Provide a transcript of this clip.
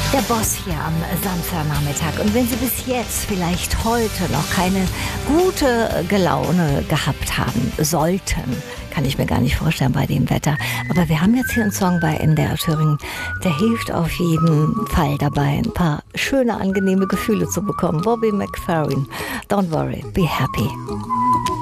Der Boss hier am Samstagnachmittag. Und wenn Sie bis jetzt vielleicht heute noch keine gute Laune gehabt haben sollten, kann ich mir gar nicht vorstellen bei dem Wetter. Aber wir haben jetzt hier einen Song bei NDR Thüringen, der hilft auf jeden Fall dabei, ein paar schöne, angenehme Gefühle zu bekommen. Bobby McFerrin, Don't Worry, Be Happy.